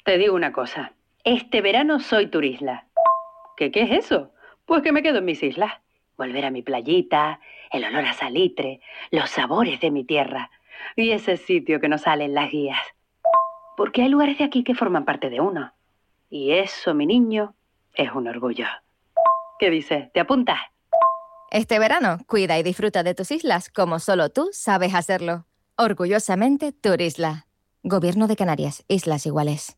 Te digo una cosa. Este verano soy turisla. ¿Qué es eso? Pues que me quedo en mis islas. Volver a mi playita, el olor a salitre, los sabores de mi tierra y ese sitio que nos sale en las guías. Porque hay lugares de aquí que forman parte de uno. Y eso, mi niño, es un orgullo. ¿Qué dices? ¿Te apuntas? Este verano, cuida y disfruta de tus islas como solo tú sabes hacerlo. Orgullosamente Turisla. Gobierno de Canarias, Islas Iguales.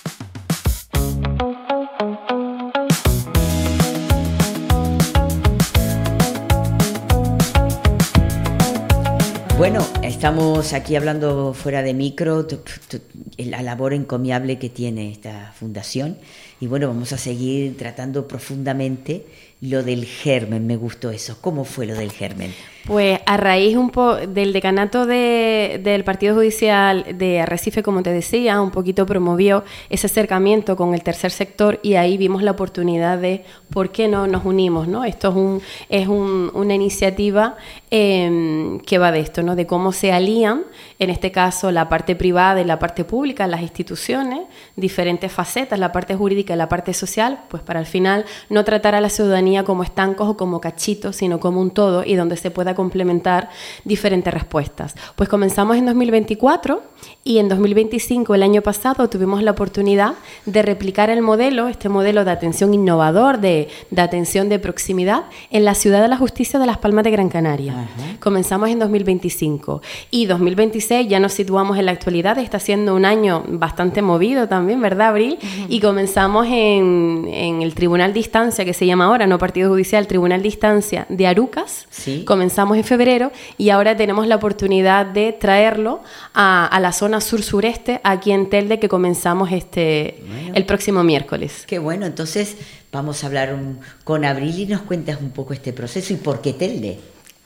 Bueno, estamos aquí hablando fuera de micro, la labor encomiable que tiene esta fundación y bueno, vamos a seguir tratando profundamente lo del germen, me gustó eso. ¿Cómo fue lo del germen? Pues a raíz del decanato del Partido Judicial de Arrecife, como te decía, un poquito promovió ese acercamiento con el tercer sector y ahí vimos la oportunidad de por qué no nos unimos, ¿no? Esto es una iniciativa que va de esto, ¿no? De cómo se alían, en este caso, la parte privada y la parte pública, las instituciones, diferentes facetas, la parte jurídica y la parte social, pues para al final no tratar a la ciudadanía como estancos o como cachitos, sino como un todo y donde se pueda complementar diferentes respuestas. Pues comenzamos en 2024 y en 2025, el año pasado, tuvimos la oportunidad de replicar el modelo, este modelo de atención innovador, de atención de proximidad, en la Ciudad de la Justicia de Las Palmas de Gran Canaria. Uh-huh. Comenzamos en 2025 y 2026 ya nos situamos en la actualidad, está siendo un año bastante movido también, ¿verdad, Abril? Uh-huh. Y comenzamos en el Tribunal de Instancia, que se llama ahora, no Partido Judicial, Tribunal de Instancia de Arucas. Sí. Comenzamos en febrero y ahora tenemos la oportunidad de traerlo a la zona sur-sureste, aquí en Telde, que comenzamos el próximo miércoles. Qué bueno, entonces vamos a hablar con Abril y nos cuentas un poco este proceso y por qué Telde.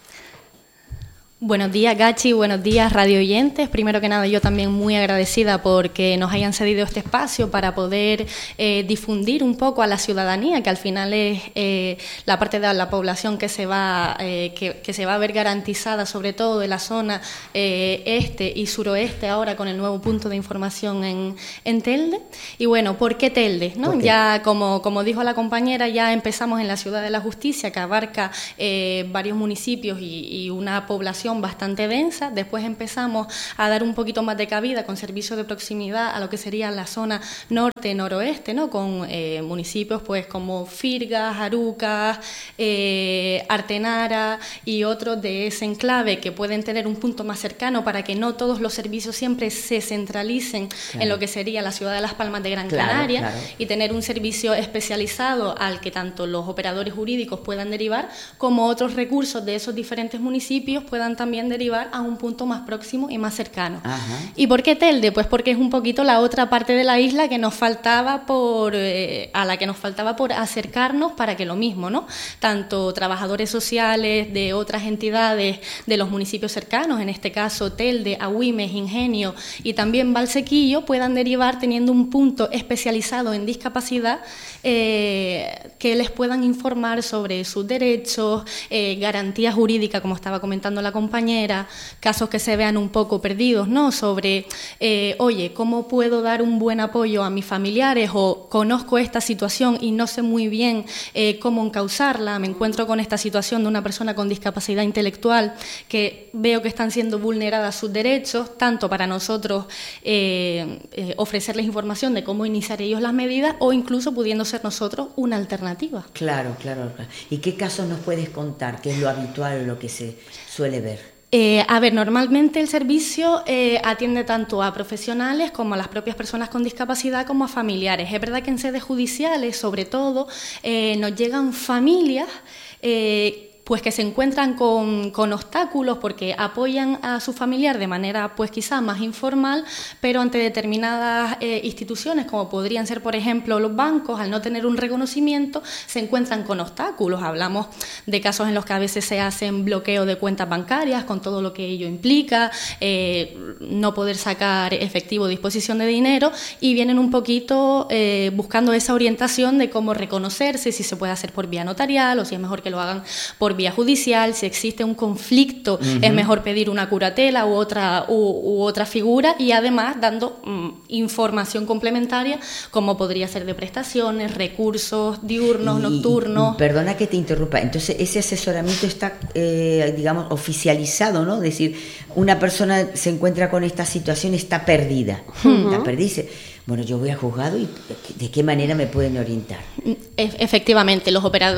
Buenos días, Gachi, buenos días, radio oyentes. Primero que nada, yo también muy agradecida porque nos hayan cedido este espacio para poder difundir un poco a la ciudadanía, que al final es la parte de la población que se va a ver garantizada, sobre todo de la zona este y suroeste, ahora con el nuevo punto de información en Telde. Y bueno, ¿por qué Telde? ¿No? Okay. Ya, como dijo la compañera, ya empezamos en la Ciudad de la Justicia, que abarca varios municipios y una población bastante densa. Después empezamos a dar un poquito más de cabida con servicios de proximidad a lo que sería la zona norte-noroeste, ¿no? Con municipios pues como Firgas, Arucas, Artenara y otros de ese enclave que pueden tener un punto más cercano para que no todos los servicios siempre se centralicen en lo que sería la ciudad de Las Palmas de Gran Canaria y tener un servicio especializado al que tanto los operadores jurídicos puedan derivar como otros recursos de esos diferentes municipios puedan también derivar a un punto más próximo y más cercano. Ajá. ¿Y por qué Telde? Pues porque es un poquito la otra parte de la isla que nos faltaba a la que nos faltaba por acercarnos para que lo mismo, ¿no? Tanto trabajadores sociales de otras entidades de los municipios cercanos, en este caso Telde, Agüimes, Ingenio y también Valsequillo, puedan derivar teniendo un punto especializado en discapacidad que les puedan informar sobre sus derechos, garantías jurídicas, como estaba comentando la compañera, casos que se vean un poco perdidos, ¿no? Sobre, oye, ¿cómo puedo dar un buen apoyo a mis familiares? O conozco esta situación y no sé muy bien cómo encauzarla, me encuentro con esta situación de una persona con discapacidad intelectual que veo que están siendo vulneradas sus derechos, tanto para nosotros ofrecerles información de cómo iniciar ellos las medidas o incluso pudiendo ser nosotros una alternativa. Claro. ¿Y qué casos nos puedes contar? ¿Qué es lo habitual o lo que se suele ver? Normalmente el servicio atiende tanto a profesionales como a las propias personas con discapacidad como a familiares. Es verdad que en sedes judiciales, sobre todo, nos llegan familias pues que se encuentran con obstáculos porque apoyan a su familiar de manera pues quizá más informal, pero ante determinadas instituciones como podrían ser por ejemplo los bancos, al no tener un reconocimiento se encuentran con obstáculos. Hablamos de casos en los que a veces se hacen bloqueo de cuentas bancarias con todo lo que ello implica, no poder sacar efectivo a disposición de dinero y vienen un poquito buscando esa orientación de cómo reconocerse, si se puede hacer por vía notarial o si es mejor que lo hagan por vía judicial, si existe un conflicto, es mejor pedir una curatela u otra figura, y además dando información complementaria, como podría ser de prestaciones, recursos diurnos, nocturnos. Perdona que te interrumpa, entonces ese asesoramiento está, digamos, oficializado, ¿no? Es decir, una persona se encuentra con esta situación, está perdida, dice, bueno, yo voy a juzgado y ¿de qué manera me pueden orientar? Efectivamente,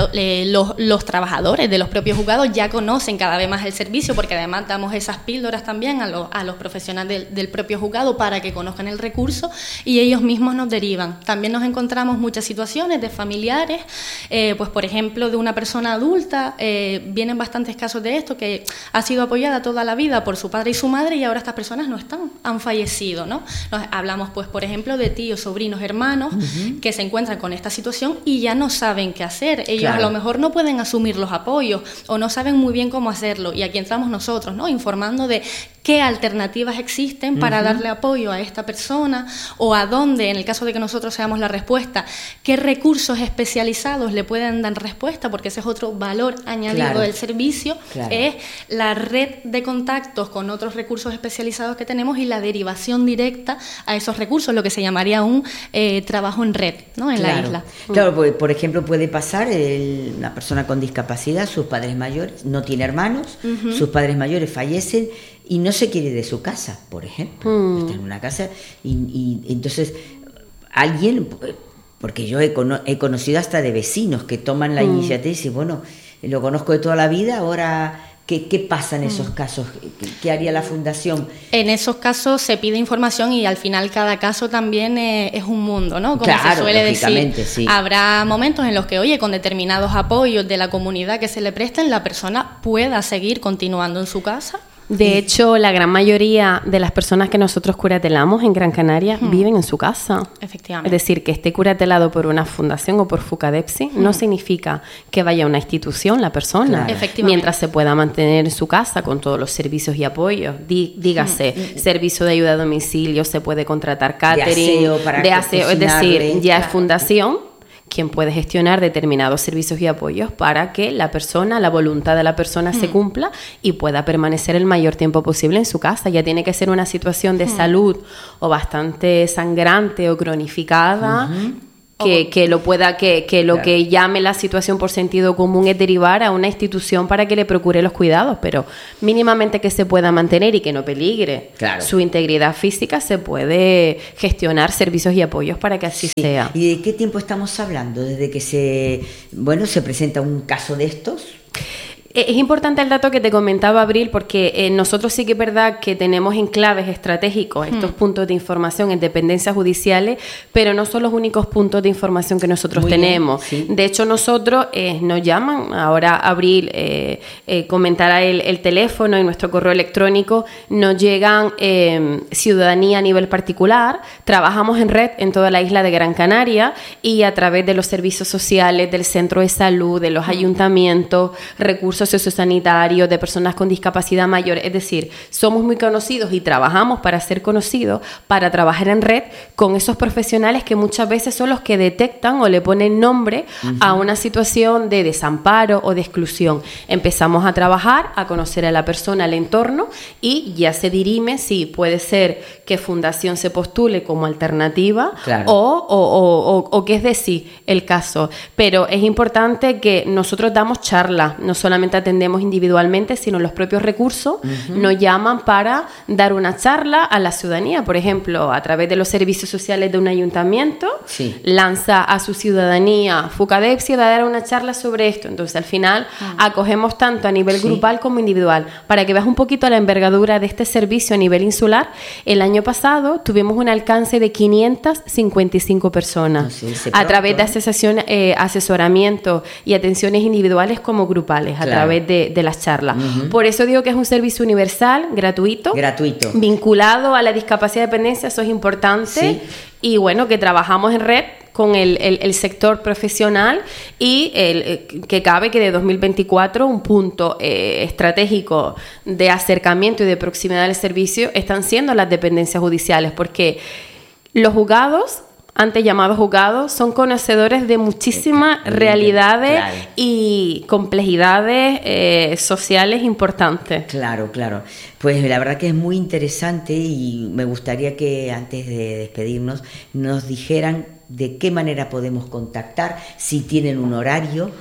los trabajadores de los propios juzgados ya conocen cada vez más el servicio, porque además damos esas píldoras también a los profesionales del propio juzgado para que conozcan el recurso, y ellos mismos nos derivan. También nos encontramos muchas situaciones de familiares, pues por ejemplo de una persona adulta, vienen bastantes casos de esto, que ha sido apoyada toda la vida por su padre y su madre, y ahora estas personas no están, han fallecido, ¿no? Hablamos pues por ejemplo de tíos, sobrinos, hermanos que se encuentran con esta situación y ya no saben qué hacer. Ellos a lo mejor no pueden asumir los apoyos o no saben muy bien cómo hacerlo, y aquí entramos nosotros, ¿no? Informando de qué alternativas existen para darle apoyo a esta persona, o a dónde, en el caso de que nosotros seamos la respuesta, qué recursos especializados le pueden dar respuesta, porque ese es otro valor añadido del servicio, es la red de contactos con otros recursos especializados que tenemos y la derivación directa a esos recursos, lo que se llamaría un trabajo en red, ¿no? En la isla. Claro, porque, por ejemplo, puede pasar una persona con discapacidad, sus padres mayores, no tiene hermanos, sus padres mayores fallecen y no se quiere ir de su casa, por ejemplo. Está en una casa y entonces alguien, porque yo he conocido hasta de vecinos que toman la iniciativa y dicen, bueno, lo conozco de toda la vida, ahora... ¿Qué pasa en esos casos? ¿Qué haría la Fundación? En esos casos se pide información y al final cada caso también es un mundo, ¿no? Como se suele decir, sí. Habrá momentos en los que, oye, con determinados apoyos de la comunidad que se le presten, la persona pueda seguir continuando en su casa. De hecho, la gran mayoría de las personas que nosotros curatelamos en Gran Canaria viven en su casa. Efectivamente. Es decir, que esté curatelado por una fundación o por FUCADEPSI no significa que vaya a una institución la persona. Mientras se pueda mantener en su casa con todos los servicios y apoyos. Dígase, servicio de ayuda a domicilio, se puede contratar catering, de aseo, es decir, ya es fundación quien puede gestionar determinados servicios y apoyos para que la voluntad de la persona se cumpla y pueda permanecer el mayor tiempo posible en su casa. Ya tiene que ser una situación de salud o bastante sangrante o cronificada, que llame la situación por sentido común es derivar a una institución para que le procure los cuidados, pero mínimamente que se pueda mantener y que no peligre su integridad física, se puede gestionar servicios y apoyos para que así sea. ¿Y de qué tiempo estamos hablando? Desde que se presenta un caso de estos. Es importante el dato que te comentaba, Abril, porque nosotros sí que es verdad que tenemos enclaves estratégicos estos puntos de información en dependencias judiciales, pero no son los únicos puntos de información que nosotros tenemos. Sí. De hecho, nosotros nos llaman, ahora Abril comentará el teléfono y nuestro correo electrónico, nos llegan ciudadanía a nivel particular, trabajamos en red en toda la isla de Gran Canaria y a través de los servicios sociales, del centro de salud, de los ayuntamientos, recursos sociosanitarios, de personas con discapacidad mayor, es decir, somos muy conocidos y trabajamos para ser conocidos, para trabajar en red con esos profesionales que muchas veces son los que detectan o le ponen nombre a una situación de desamparo o de exclusión. Empezamos a trabajar, a conocer a la persona, al entorno, y ya se dirime si puede ser que Fundación se postule como alternativa o que es de sí el caso. Pero es importante que nosotros damos charlas, no solamente atendemos individualmente, sino los propios recursos nos llaman para dar una charla a la ciudadanía. Por ejemplo, a través de los servicios sociales de un ayuntamiento, lanza a su ciudadanía FUCADEPSI va a dar una charla sobre esto. Entonces, al final, acogemos tanto a nivel grupal como individual. Para que veas un poquito la envergadura de este servicio a nivel insular, el año pasado tuvimos un alcance de 555 personas a través de asesoramiento y atenciones individuales como grupales, a través de las charlas. Por eso digo que es un servicio universal, gratuito, vinculado a la discapacidad y dependencia, eso es importante, y bueno, que trabajamos en red con el sector profesional y que cabe que de 2024 un punto estratégico de acercamiento y de proximidad del servicio están siendo las dependencias judiciales, porque los juzgados antes llamados juzgados, son conocedores de muchísimas realidades y complejidades sociales importantes. Claro. Pues la verdad que es muy interesante y me gustaría que antes de despedirnos nos dijeran de qué manera podemos contactar, si tienen un horario,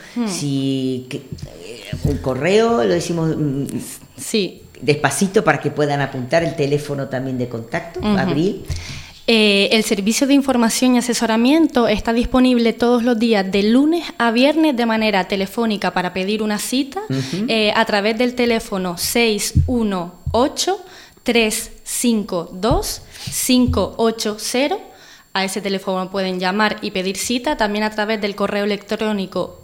un correo, lo decimos despacito para que puedan apuntar el teléfono también de contacto, Abril. El servicio de información y asesoramiento está disponible todos los días de lunes a viernes de manera telefónica para pedir una cita a través del teléfono 618-352-580. A ese teléfono pueden llamar y pedir cita, también a través del correo electrónico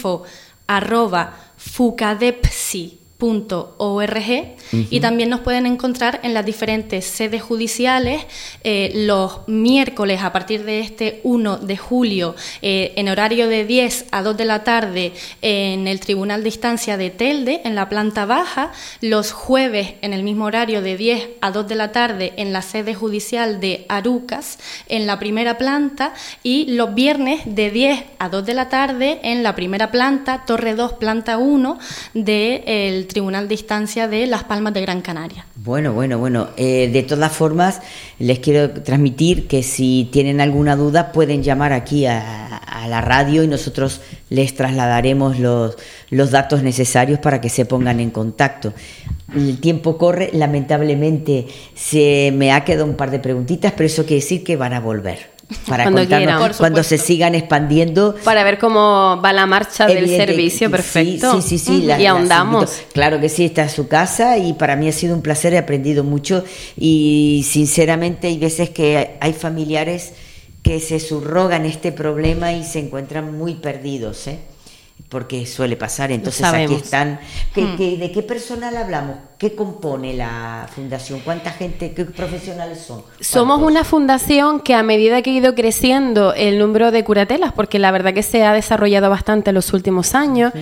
info@fucadepsi.org y también nos pueden encontrar en las diferentes sedes judiciales los miércoles a partir de este 1 de julio en horario de 10 a 2 de la tarde en el Tribunal de Instancia de Telde en la planta baja, los jueves en el mismo horario de 10 a 2 de la tarde en la sede judicial de Arucas en la primera planta y los viernes de 10 a 2 de la tarde en la primera planta, Torre 2, planta 1 del Tribunal de Instancia de Las Palmas de Gran Canaria. Bueno. De todas formas, les quiero transmitir que si tienen alguna duda pueden llamar aquí a la radio y nosotros les trasladaremos los datos necesarios para que se pongan en contacto. El tiempo corre, lamentablemente se me ha quedado un par de preguntitas, pero eso quiere decir que van a volver. Para contarnos cuando se sigan expandiendo. Para ver cómo va la marcha del servicio, perfecto. Sí. Y ahondamos. Claro que sí, esta es su casa y para mí ha sido un placer, he aprendido mucho y sinceramente hay veces que hay familiares que se subrogan este problema y se encuentran muy perdidos, porque suele pasar. Entonces aquí están. ¿De qué personal hablamos? ¿Qué compone la fundación? ¿Cuánta gente, qué profesionales son? Somos una fundación que a medida que ha ido creciendo el número de curatelas, porque la verdad que se ha desarrollado bastante en los últimos años,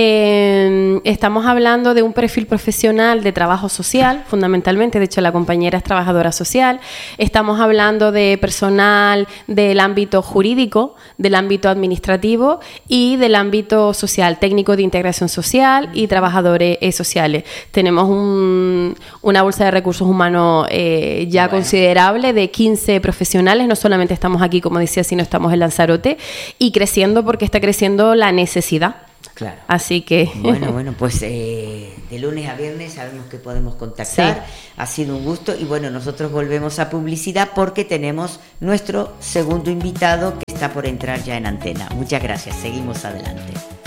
estamos hablando de un perfil profesional de trabajo social, fundamentalmente, de hecho la compañera es trabajadora social, estamos hablando de personal del ámbito jurídico, del ámbito administrativo y del ámbito social, técnico de integración social y trabajadores sociales. Tenemos una bolsa de recursos humanos considerable de 15 profesionales, no solamente estamos aquí, como decía, sino estamos en Lanzarote y creciendo porque está creciendo la necesidad. Claro. Así que... Bueno, pues de lunes a viernes sabemos que podemos contactar. Sí. Ha sido un gusto y bueno, nosotros volvemos a publicidad porque tenemos nuestro segundo invitado que está por entrar ya en antena. Muchas gracias, seguimos adelante.